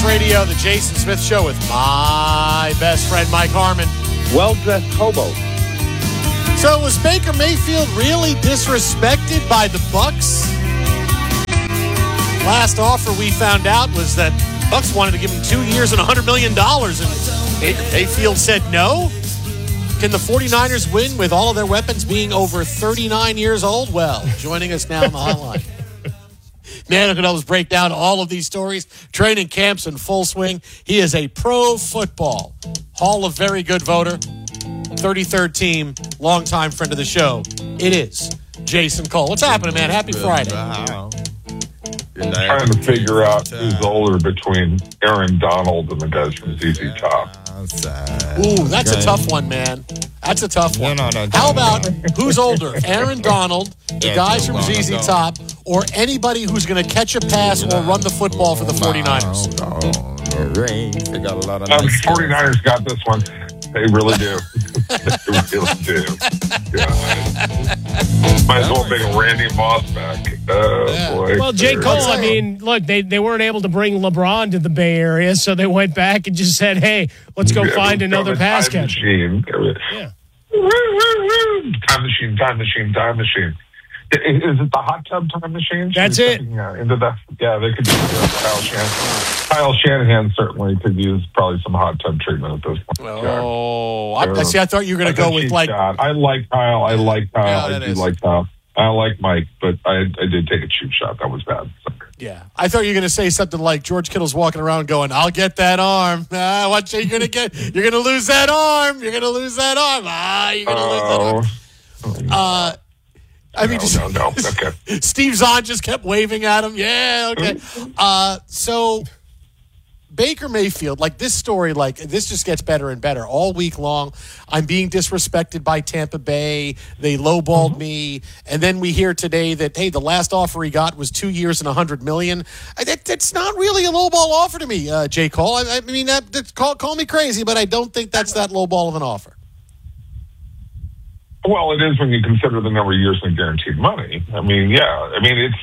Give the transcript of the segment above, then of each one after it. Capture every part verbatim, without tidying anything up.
Sports Radio, the Jason Smith Show with my best friend, Mike Harmon. Well-dressed hobo. So was Baker Mayfield really disrespected by the Bucs? Last offer we found out was that Bucs wanted to give him two years and one hundred million dollars, and Baker Mayfield said no. Can the 49ers win with all of their weapons being over thirty-nine years old? Well, joining us now on the hotline. Man who can always break down all of these stories. Training camps in full swing. He is a pro football Hall of Very Good voter. thirty-third team, longtime friend of the show. It is Jason Cole. What's happening, man? Happy Friday. I'm trying to figure out who's older between Aaron Donald and the guys from Z Z Top. Ooh, that's a tough one, man. That's a tough one. How about who's older, Aaron Donald, the guys from Z Z Top, or anybody who's going to catch a pass or run the football for the 49ers? Um, the 49ers got this one. They really do. They really do. God. Might as well bring Randy Moss back. Oh, Yeah. boy. Well, J. Cole, I mean, look, they, they weren't able to bring LeBron to the Bay Area, so they went back and just said, hey, let's go Yeah, find another pass time catcher. Machine. Yeah. Time machine, time machine, time machine. I- Is it the hot tub time machine? That's Should we it. take, Yeah, into that. Yeah, they could use uh, Kyle Shanahan. Kyle Shanahan certainly could use probably some hot tub treatment at this point. Oh, I, I see. I thought you were going to That's go a with cheap like. shot. I like Kyle. I like Kyle. Yeah, I that do is. like Kyle. I like Mike, but I I did take a cheap shot. That was bad. Yeah, I thought you were going to say something like George Kittle's walking around going, "I'll get that arm." Ah, what you're going to get? You're going to lose that arm. You're going to lose that arm. Ah, you're going to lose that arm. Uh, I mean, No, just, no, no. Okay. Steve Zahn just kept waving at him. Yeah, okay. Uh, so Baker Mayfield, like this story, like this just gets better and better all week long. I'm being disrespected by Tampa Bay. They lowballed me, and then we hear today that hey, the last offer he got was two years and a hundred million. I, that, that's not really a lowball offer to me, uh, J. Cole. I, I mean, that, that, call call me crazy, but I don't think that's that lowball of an offer. Well, it is when you consider the number of years in guaranteed money. I mean, yeah. I mean, it's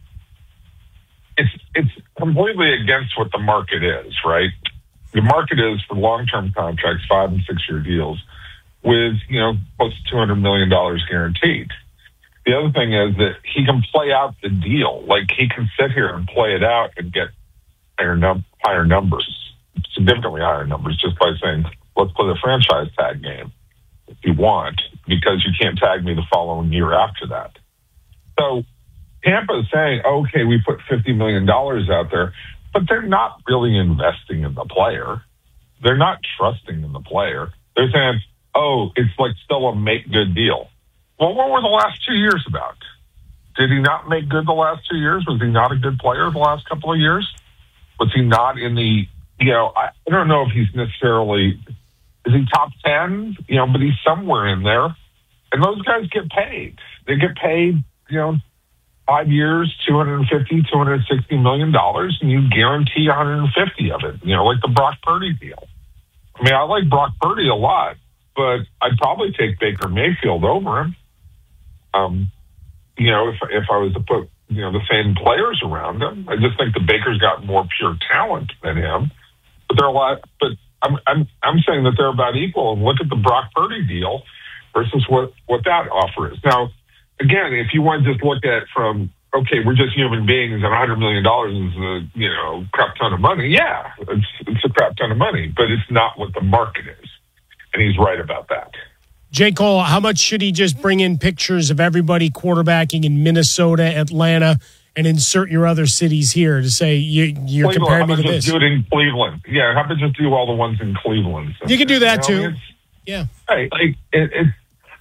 it's it's completely against what the market is, right? The market is for long-term contracts, five and six-year deals, with you know close to two hundred million dollars guaranteed. The other thing is that he can play out the deal, like he can sit here and play it out and get higher num- higher numbers, significantly higher numbers, just by saying, let's play the franchise tag game if you want, because you can't tag me the following year after that. So Tampa is saying, okay, we put fifty million dollars out there, but they're not really investing in the player. They're not trusting in the player. They're saying, oh, it's like still a make good deal. Well, what were the last two years about? Did he not make good the last two years? Was he not a good player the last couple of years? Was he not in the, you know, I, I don't know if he's necessarily, is he top ten? You know, but he's somewhere in there. And those guys get paid. They get paid, you know, five years, two hundred fifty, two hundred sixty million dollars, and you guarantee one hundred fifty of it, you know, like the Brock Purdy deal. I mean, I like Brock Purdy a lot, but I'd probably take Baker Mayfield over him. Um, you know, if if I was to put, you know, the same players around him, I just think the Baker's got more pure talent than him. But they're a lot, but I'm I'm I'm saying that they're about equal. And look at the Brock Purdy deal versus what, what that offer is. Now, again, if you want to just look at from, okay, we're just human beings and one hundred million dollars is a, you know, crap ton of money. Yeah, it's, it's a crap ton of money, but it's not what the market is. And he's right about that. J. Cole, how much should he just bring in pictures of everybody quarterbacking in Minnesota, Atlanta, and insert your other cities here to say you, you're Cleveland, comparing how me about to just this? do it in Cleveland? Yeah, how about just do all the ones in Cleveland? You can do that You know, too. it's- Yeah. Hey, like it, it,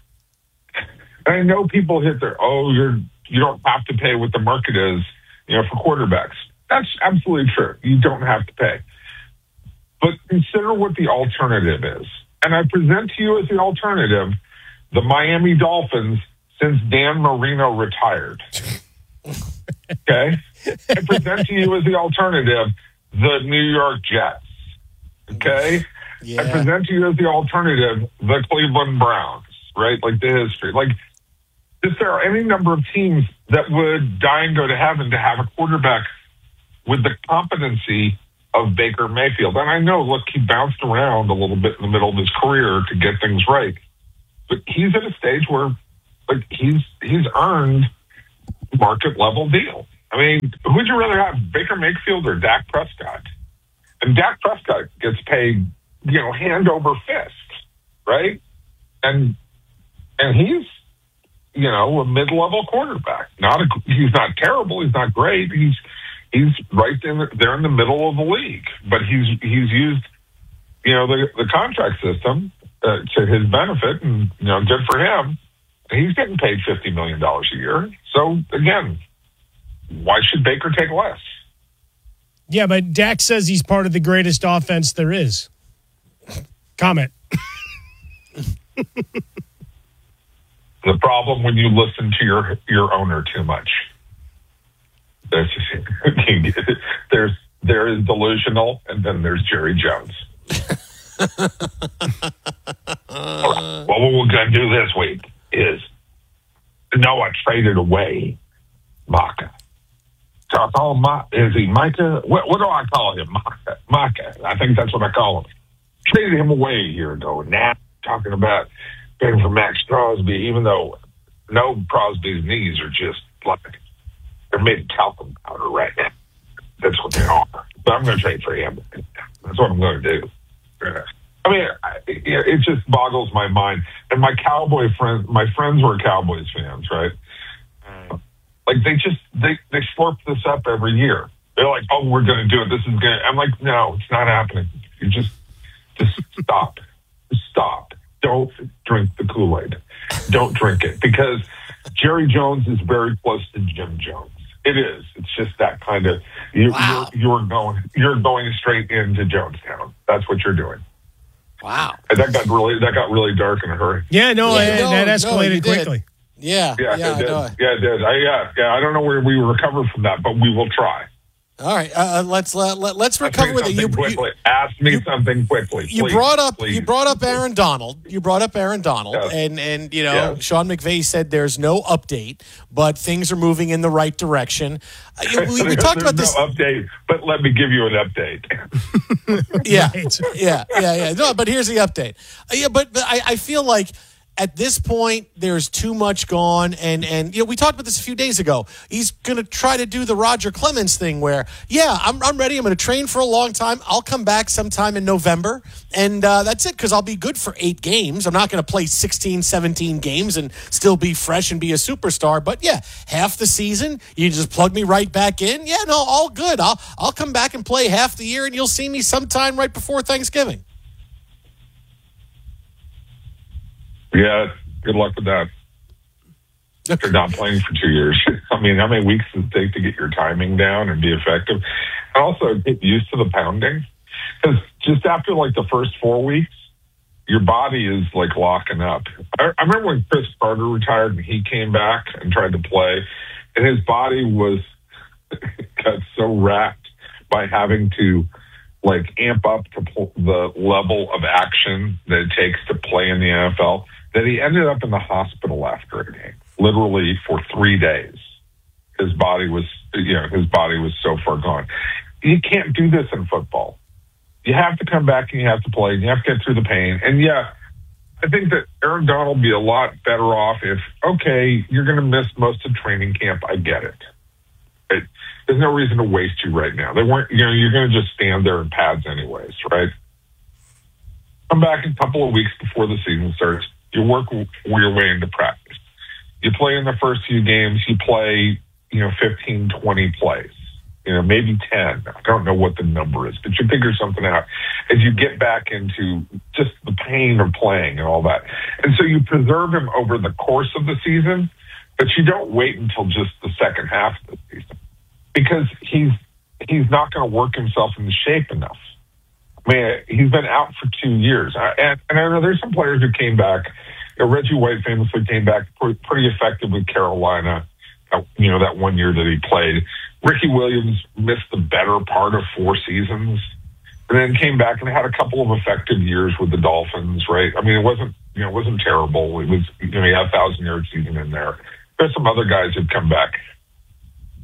I know people hit their, oh, you're you don't have to pay what the market is, you know, for quarterbacks. That's absolutely true. You don't have to pay, but consider what the alternative is. And I present to you as the alternative the Miami Dolphins since Dan Marino retired. Okay, I present to you as the alternative the New York Jets. Okay. Yeah. I present to you as the alternative the Cleveland Browns, right? Like the history. Like, if there are any number of teams that would die and go to heaven to have a quarterback with the competency of Baker Mayfield. And I know, look, he bounced around a little bit in the middle of his career to get things right. But he's at a stage where, like, he's he's earned market level deal. I mean, who would you rather have, Baker Mayfield or Dak Prescott? And Dak Prescott gets paid, you know, hand over fist, right? And and he's, you know, a mid-level quarterback. Not a, he's not terrible. He's not great. He's he's right in the, there in the middle of the league. But he's he's used, you know, the the contract system uh, to his benefit, and you know, good for him. He's getting paid fifty million dollars a year. So again, why should Baker take less? Yeah, but Dak says he's part of the greatest offense there is. Comment. The problem when you listen to your your owner too much. There's there's there is delusional, and then there's Jerry Jones. Well, what we're going to do this week is Noah traded away Maka. So I call him Ma- is he Micah? What, what do I call him? Maka. Maka. I think that's what I call him. Traded him away a year ago. And now talking about paying for Max Crosby, even though no Crosby's knees are just like they're made of talcum powder right now. That's what they are. But I'm going to trade for him. That's what I'm going to do. I mean, it just boggles my mind. And my Cowboy friends, my friends were Cowboys fans, right? Like they just they they slurp this up every year. They're like, "Oh, we're going to do it. This is going to." I'm like, "No, it's not happening. You just just stop, just stop. Don't drink the Kool-Aid. Don't drink it because Jerry Jones is very close to Jim Jones. It is. It's just that kind of you, Wow. you're, you're going you're going straight into Jonestown. That's what you're doing. Wow. And that got really that got really dark in a hurry. Yeah, no, Yeah, I- no, that no, escalated you did. quickly. Yeah. Yeah, Yeah. it I did. know. Yeah, it did. I, yeah, yeah. I don't know where we recover from that, but we will try. All right. Uh, let's let, let, let's Ask recover me with it. You, something you, quickly. Ask me you- something quickly. you please, brought up please. you brought up Aaron Donald. You brought up Aaron Donald, Yes. and and you know Yes. Sean McVay said there's no update, but things are moving in the right direction. Uh, we, we talked about There's this. no update, but let me give you an update. Yeah, Right. yeah, yeah, yeah. No, but here's the update. Uh, yeah, but, but I, I feel like at this point there's too much gone, and and you know we talked about this a few days ago. He's going to try to do the Roger Clemens thing, where yeah, I'm I'm ready. I'm going to train for a long time. I'll come back sometime in November, and uh, that's it because I'll be good for eight games. I'm not going to play sixteen, seventeen games and still be fresh and be a superstar. But yeah, half the season you just plug me right back in. Yeah, no, all good. I'll I'll come back and play half the year, and you'll see me sometime right before Thanksgiving. Yeah, good luck with that. You're not playing for two years. I mean, how many weeks does it take to get your timing down and be effective? And also get used to the pounding. Because just after like the first four weeks, your body is like locking up. I, I remember when Chris Carter retired and he came back and tried to play, and his body was got so racked by having to like amp up to pl- the level of action that it takes to play in the N F L that he ended up in the hospital after a game, literally for three days. His body was, you know, his body was so far gone. You can't do this in football. You have to come back and you have to play and you have to get through the pain. And yeah, I think that Aaron Donald will be a lot better off if, okay, you're going to miss most of training camp. I get it. it. There's no reason to waste you right now. They weren't, you know, you're going to just stand there in pads anyways, right? Come back a couple of weeks before the season starts. You work your way into practice. You play in the first few games. You play, you know, fifteen, twenty plays, you know, maybe ten. I don't know what the number is, but you figure something out as you get back into just the pain of playing and all that. And so you preserve him over the course of the season, but you don't wait until just the second half of the season because he's, he's not going to work himself into shape enough. I mean, he's been out for two years. I, and, and I know there's some players who came back. You know, Reggie White famously came back pretty, pretty effective with Carolina, uh, you know, that one year that he played. Ricky Williams missed the better part of four seasons and then came back and had a couple of effective years with the Dolphins, right? I mean, it wasn't, you know, it wasn't terrible. It was, you know, he had a thousand yard season in there. There's some other guys who've come back. But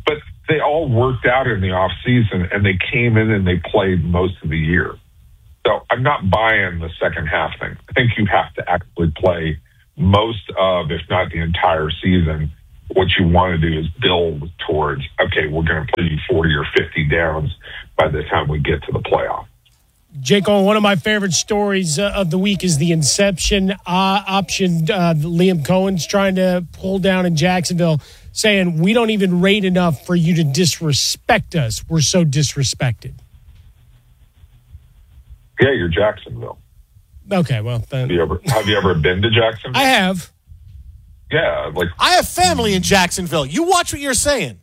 they all worked out in the off season and they came in and they played most of the year. So I'm not buying the second half thing. I think you have to actually play most of, if not the entire season. What you want to do is build towards, okay, we're going to play you forty or fifty downs by the time we get to the playoff. Jake, one of my favorite stories uh, of the week is the Inception uh, option. Uh, Liam Cohen's trying to pull down in Jacksonville, saying we don't even rate enough for you to disrespect us. We're so disrespected. Yeah, you're Jacksonville. Okay, well, then. Have you ever, have you ever been to Jacksonville? I have. Yeah, like I have family in Jacksonville. You watch what you're saying.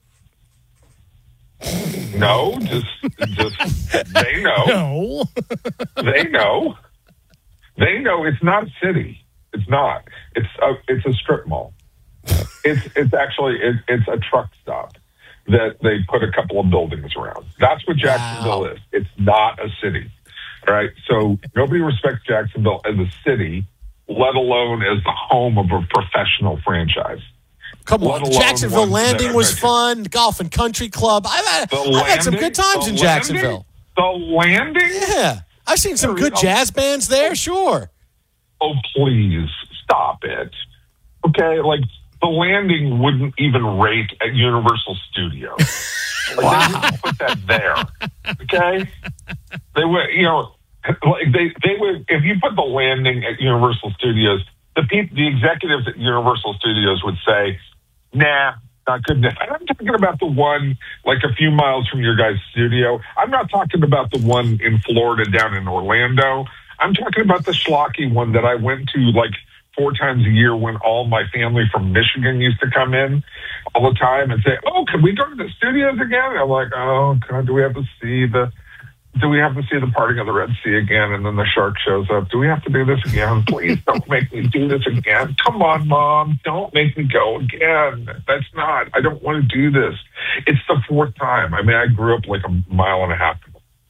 No, just, just they know. No. They know. They know it's not a city. It's not. It's a, it's a strip mall. It's it's actually it, it's a truck stop that they put a couple of buildings around. That's what Jacksonville Wow. is. It's not a city, right? So nobody respects Jacksonville as a city, let alone as the home of a professional franchise. Come Let on, alone Jacksonville ones that Landing are was mentioned. fun. Golf and Country Club. I've had, The I've had some Landing? good times The in Landing? Jacksonville. The Landing? Yeah, I've seen some good jazz bands there. Sure. Oh, please stop it. Okay, like the Landing wouldn't even rate at Universal Studios. Like, wow. They wouldn't put that there. Okay, they would, you know, like they they would if you put the Landing at Universal Studios, the people, the executives at Universal Studios would say, "Nah, not good enough." And I'm talking about the one like a few miles from your guys' studio. I'm not talking about the one in Florida down in Orlando. I'm talking about the schlocky one that I went to like four times a year when all my family from Michigan used to come in all the time and say, "Oh, can we go to the studios again?" And I'm like, "Oh, God, do we have to see the, do we have to see the parting of the Red Sea again?" And then the shark shows up. Do we have to do this again? Please don't make me do this again. Come on, Mom, don't make me go again. That's not. I don't want to do this. It's the fourth time. I mean, I grew up like a mile and a half.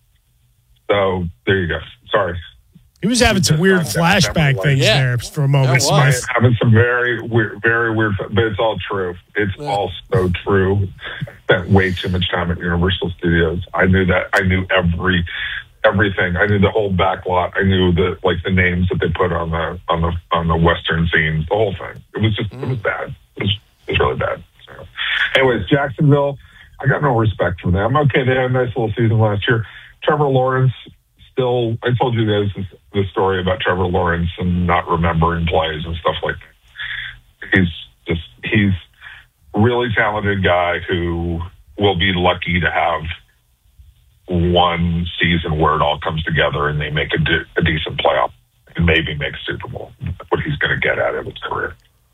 So there you go. Sorry. He was having some weird flashback things Yeah. there for a moment. That I was. am having some very weird, very weird, but it's all true. It's Yeah. all so true. Spent way too much time at Universal Studios. I knew that. I knew every, everything. I knew the whole back lot. I knew the like the names that they put on the on the on the Western scenes. The whole thing. It was just. Mm. It was bad. It was, it was really bad. So, anyways, Jacksonville. I got no respect for them. Okay, they had a nice little season last year. Trevor Lawrence. Still, I told you guys this, this story about Trevor Lawrence and not remembering plays and stuff like that. He's just, he's a really talented guy who will be lucky to have one season where it all comes together and they make a, de- a decent playoff and maybe make Super Bowl. That's what he's going to get out of his career.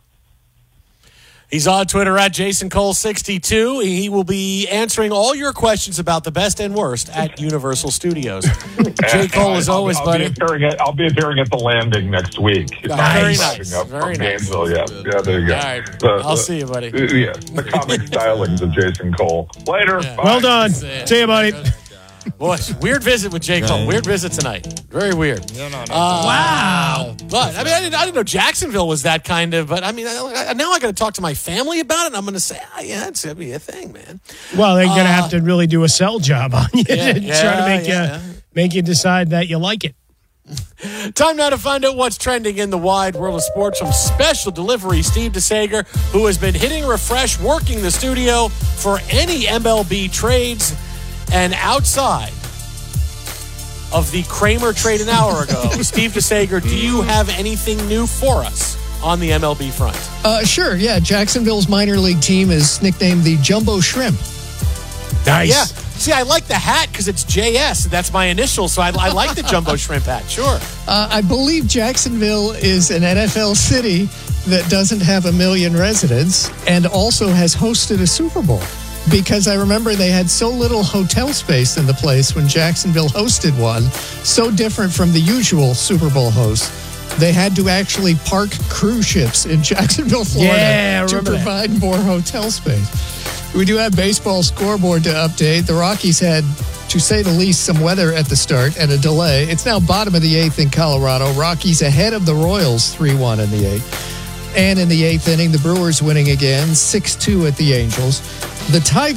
He's on Twitter at Jason Cole sixty-two. He will be answering all your questions about the best and worst at Universal Studios. J. Cole, as I'll, always, I'll buddy. Be appearing at, I'll be appearing at the Landing next week. Very I'm nice. Up Very from nice. Gainesville, yeah. Yeah, there you go. All right. The- I'll the- see you, buddy. Yeah, the comic stylings of Jason Cole. Later. Yeah. Bye. Well done. That's it. See you, buddy. Boy, weird visit with J. Cole. Weird visit tonight. Very weird. No, no, no. Uh, wow. But, I mean, I didn't, I didn't know Jacksonville was that kind of, but I mean, I, I, now I got to talk to my family about it, and I'm going to say, oh, yeah, it's going to be a thing, man. Well, they're going to Uh, have to really do a sell job on you Yeah, to yeah, try to make yeah. you make you decide that you like it. Time now to find out what's trending in the wide world of sports from special delivery Steve DeSager, who has been hitting refresh, working the studio for any M L B trades, and outside of the Kramer trade an hour ago. Steve DeSager, do you have anything new for us on the M L B front? Uh, sure, yeah. Jacksonville's minor league team is nicknamed the Jumbo Shrimp. Nice. Yeah. See, I like the hat because it's J S. That's my initial, so I, I like the Jumbo Shrimp hat. Sure. Uh, I believe Jacksonville is an N F L city that doesn't have a million residents and also has hosted a Super Bowl. Because I remember they had so little hotel space in the place when Jacksonville hosted one, so different from the usual Super Bowl host. They had to actually park cruise ships in Jacksonville, Florida Yeah, I to remember that. provide more hotel space. We do have baseball scoreboard to update. The Rockies had, to say the least, some weather at the start and a delay. It's now bottom of the eighth in Colorado. Rockies ahead of the Royals three one in the eighth. And in the eighth inning, the Brewers winning again, six two at the Angels. The Tigers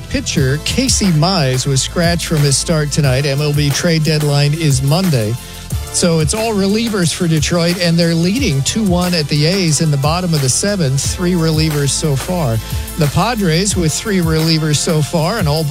pitcher Casey Mize was scratched from his start tonight. M L B trade deadline is Monday. So it's all relievers for Detroit, and they're leading two one at the A's in the bottom of the seventh, three relievers so far. The Padres with three relievers so far, and all